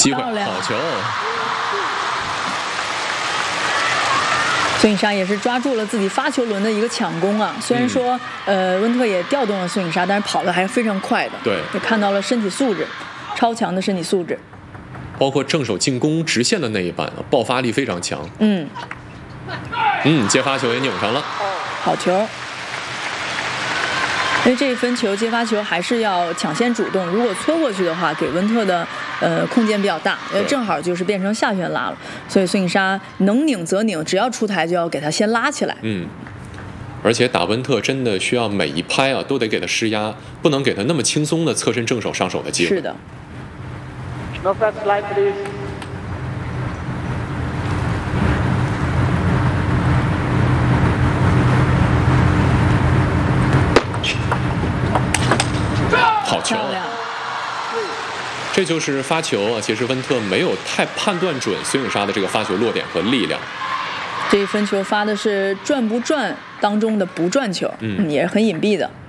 机会，好球！ 孙颖莎也是抓住了自己发球轮的一个抢攻啊。虽然说温特也调动了孙颖莎，但是跑得还是非常快的。 对， 也看到了身体素质，超强的身体素质。 包括正手进攻直线的那一板，爆发力非常强。接发球也拧上了， 好球。因为这一分球接发球还是要抢先主动，如果搓过去的话，给温特的空间比较大，正好就是变成下旋拉了。所以孙颖莎能拧则拧，只要出台就要给他先拉起来。 而且打温特真的需要每一拍啊都得给他施压，不能给他那么轻松的侧身正手上手的机会。 是的。 No flat slide, please. 好球！这就是发球啊。其实温特没有太判断准孙颖莎的这个发球落点和力量。 这一分球发的是转不转当中的不转球，也是很隐蔽的。